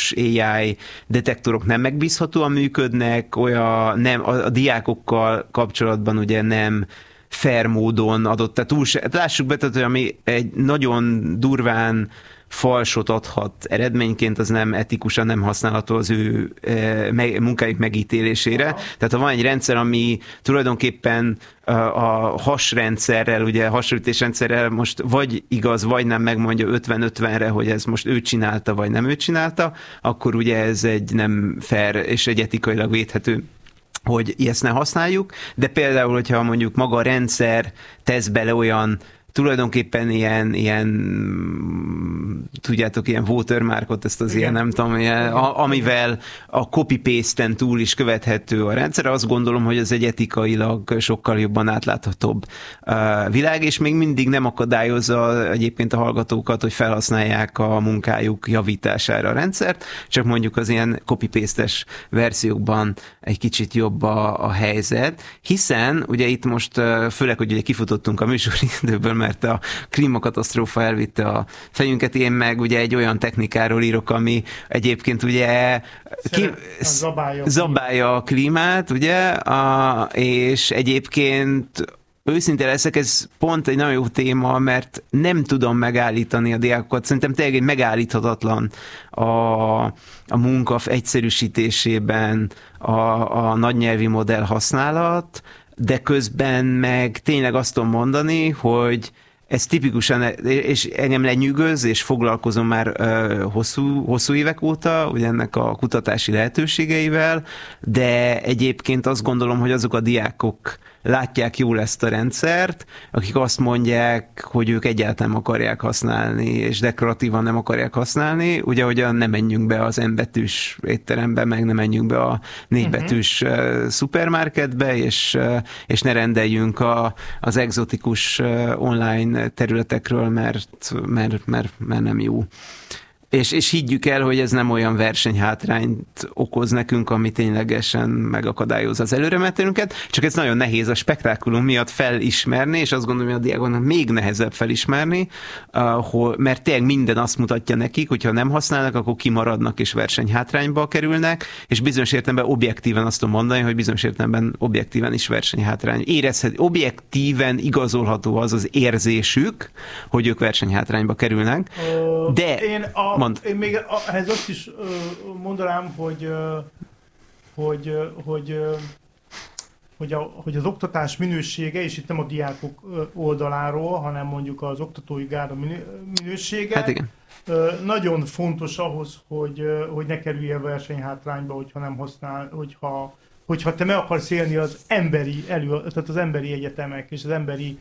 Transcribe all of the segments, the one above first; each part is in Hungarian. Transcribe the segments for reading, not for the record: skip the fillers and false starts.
okos AI detektorok nem megbízhatóan működnek, a diákokkal kapcsolatban ugye nem fair módon adott, tehát lássuk be, tehát, ami egy nagyon durván falsot adhat eredményként, az nem etikusan nem használható az ő munkájuk megítélésére. Tehát ha van egy rendszer, ami tulajdonképpen a hasrendszerrel, ugye hasonlítésrendszerrel most vagy igaz, vagy nem megmondja 50-50-re, hogy ez most ő csinálta, vagy nem ő csinálta, akkor ugye ez egy nem fair és egy etikailag védhető, hogy ezt ne használjuk, de például, hogyha mondjuk maga a rendszer tesz bele olyan tulajdonképpen ilyen tudjátok, ilyen watermarkot, ezt az ilyen, nem tudom, amivel a copy-paste-en túl is követhető a rendszer, azt gondolom, hogy ez egy etikailag sokkal jobban átláthatóbb világ, és még mindig nem akadályozza egyébként a hallgatókat, hogy felhasználják a munkájuk javítására a rendszert, csak mondjuk az ilyen copy-paste-es verziókban egy kicsit jobb a helyzet, hiszen ugye itt most főleg, hogy ugye kifutottunk a műsoridőből, mert a klímakatasztrófa elvitte a fejünket, én meg ugye egy olyan technikáról írok, ami egyébként ugye zabálja a klímát, ugye, és egyébként őszintén leszek, ez pont egy nagyon jó téma, mert nem tudom megállítani a diákokat. Szerintem tényleg egy megállíthatatlan a munka egyszerűsítésében a nagynyelvi modell használat, de közben meg tényleg azt tudom mondani, hogy ez tipikusan, és engem lenyűgöz, és foglalkozom már hosszú évek óta, ugye ennek a kutatási lehetőségeivel, de egyébként azt gondolom, hogy azok a diákok látják jól ezt a rendszert, akik azt mondják, hogy ők egyáltalán nem akarják használni, és dekoratívan nem akarják használni, ugye, hogy nem menjünk be az N-betűs étterembe, meg nem menjünk be a 4-betűs szupermarketbe, és ne rendeljünk az egzotikus online területekről, mert nem jó. És higgyük el, hogy ez nem olyan versenyhátrányt okoz nekünk, ami ténylegesen megakadályozza az előremetelünket, csak ez nagyon nehéz a spektákulum miatt felismerni, és azt gondolom, hogy a diákoknak még nehezebb felismerni, mert tényleg minden azt mutatja nekik, hogyha nem használnak, akkor kimaradnak és versenyhátrányba kerülnek, és bizonyos értelemben objektíven azt tudom mondani, hogy bizonyos értelemben objektíven is versenyhátrány. Objektíven igazolható az érzésük, hogy ők versenyhátrányba kerülnek, de én még ehhez azt is mondanám, hogy az oktatás minősége, és itt nem a diákok oldaláról, hanem mondjuk az oktatói gárda minősége, hát igen, nagyon fontos ahhoz, hogy ne kerülj a versenyhátrányba, hogyha nem használ, hogyha te meg akarsz élni az tehát az emberi egyetemek és az emberi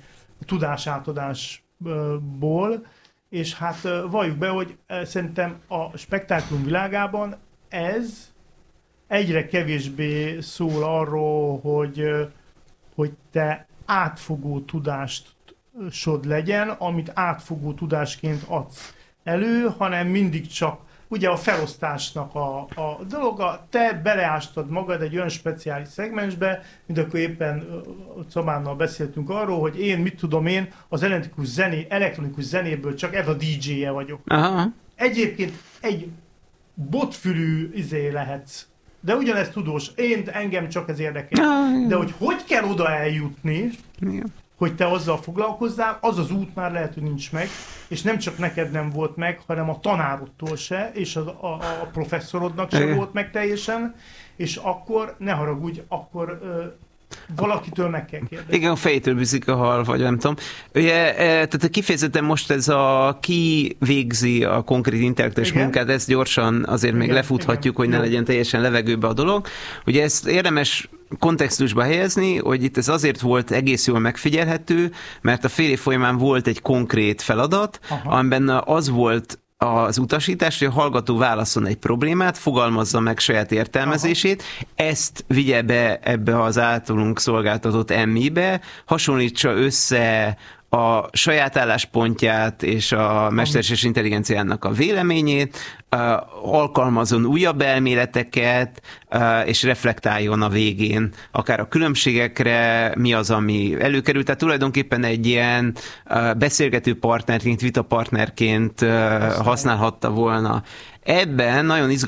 tudásátadásból, és hát valljuk be, hogy szerintem a spektáklum világában ez egyre kevésbé szól arról, hogy te átfogó tudásod legyen, amit átfogó tudásként adsz elő, hanem mindig csak ugye a felosztásnak a dolga, te beleástad magad egy olyan speciális szegmensbe, mint akkor éppen Szabánnal beszéltünk arról, hogy én az elektronikus zenéből csak ez a DJ-je vagyok. Aha. Egyébként egy botfülű lehetsz, de ugyanezt tudós, engem csak ez érdekel. De hogy kell oda eljutni, hogy te azzal foglalkozzál, az út már lehet, hogy nincs meg, és nem csak neked nem volt meg, hanem a tanárodtól se, és a professzorodnak se volt meg teljesen, és akkor, ne haragudj, akkor valakitől meg kell kérdezni. Igen, a fejtől bűzik a hal, vagy nem tudom. Ugye, tehát kifejezetten most ez ki végzi a konkrét intellektuális munkát, ezt gyorsan azért még lefuthatjuk, hogy ne legyen teljesen levegőbe a dolog. Ugye ezt érdemes kontextusba helyezni, hogy itt ez azért volt egész jól megfigyelhető, mert a fél év folyamán volt egy konkrét feladat, amiben az volt az utasítás, hogy a hallgató válaszol egy problémát, fogalmazza meg saját értelmezését, ezt vigye be ebbe az általunk szolgáltatott MI-be, hasonlítsa össze a saját álláspontját és a mesterséges intelligenciának a véleményét, alkalmazzon újabb elméleteket, és reflektáljon a végén akár a különbségekre, mi az, ami előkerült. Tehát tulajdonképpen egy ilyen beszélgető partnerként, vita partnerként használhatta volna. Ebben nagyon